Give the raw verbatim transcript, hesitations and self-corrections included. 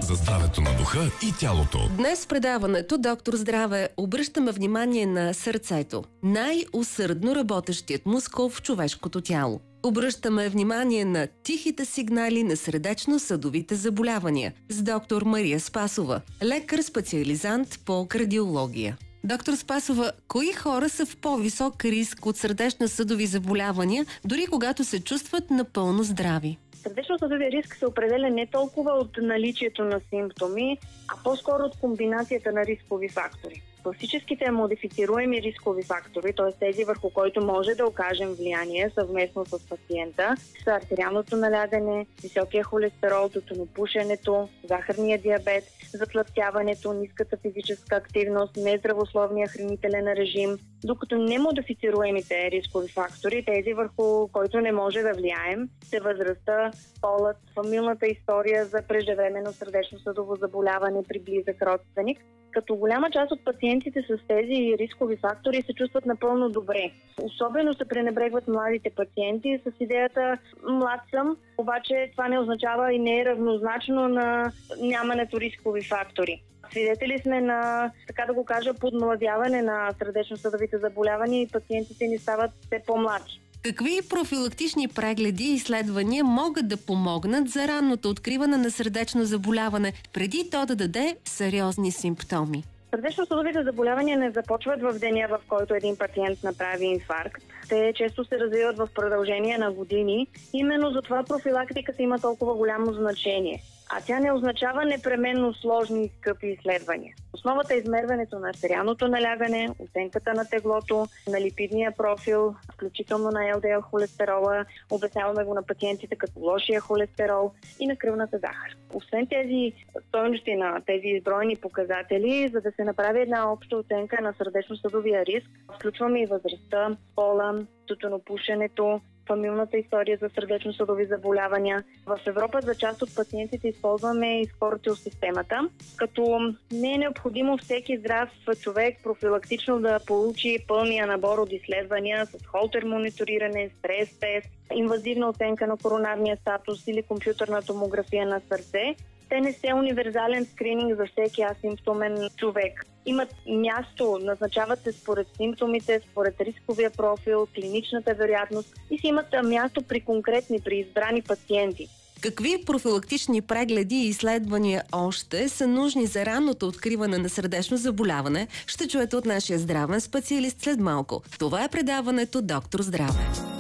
за здравето на духа и тялото. Днес в предаването Доктор Здраве обръщаме внимание на сърцето. Най-усърдно работещият мускул в човешкото тяло. Обръщаме внимание на тихите сигнали на сърдечно-съдовите заболявания с доктор Мария Спасова, лекар-специализант по кардиология. Доктор Спасова, кои хора са в по-висок риск от сърдечно-съдови заболявания, дори когато се чувстват напълно здрави? Сърдечно-съдовия риск се определя не толкова от наличието на симптоми, а по-скоро от комбинацията на рискови фактори. Класическите модифицируеми рискови фактори, т.е. тези върху които може да окажем влияние съвместно с пациента, са артериалното налягане, високия холестерол, тютюнопушенето, захарния диабет, затлъстяването, ниската физическа активност, нездравословния хранителен режим, докато немодифицируемите рискови фактори, тези върху които не може да влияем, са възрастта, полът, фамилната история за преждевременно сърдечно-съдово заболяване при близък родственик, като голяма част от пациентите с тези рискови фактори се чувстват напълно добре. Особено се пренебрегват младите пациенти с идеята «млад съм», обаче това не означава и не е равнозначно на нямането рискови фактори. Свидетели сме на, така да го кажа, подмладяване на сърдечно-съдовите заболявания и пациентите ни стават все по-млади. Какви профилактични прегледи и изследвания могат да помогнат за ранното откриване на сърдечно заболяване, преди то да даде сериозни симптоми? Сърдечно-съдовите заболявания не започват в деня, в който един пациент направи инфаркт. Те често се развиват в продължение на години. Именно затова профилактиката има толкова голямо значение. А тя не означава непременно сложни и скъпи изследвания. Основата е измерването на артериалното налягане, оценката на теглото, на липидния профил, включително на ел ди ел холестерола, обясняваме го на пациентите като лошия холестерол и на кръвната захар. Освен тези стойности на тези изброени показатели, за да се направи една обща оценка на сърдечно-съдовия риск, включваме и възрастта, пола, тютюнопушенето, фамилната история за сърдечно-съдови заболявания. В Европа за част от пациентите използваме и скоротил системата, като не е необходимо всеки здрав човек профилактично да получи пълния набор от изследвания с холтер мониториране, стрес тест, инвазивна оценка на коронарния статус или компютърна томография на сърце. Те не са универсален скрининг за всеки асимптомен човек. Имат място, назначават се според симптомите, според рисковия профил, клиничната вероятност и си имат място при конкретни, при избрани пациенти. Какви профилактични прегледи и изследвания още са нужни за ранното откриване на сърдечно заболяване, ще чуете от нашия здравен специалист след малко. Това е предаването Доктор Здраве.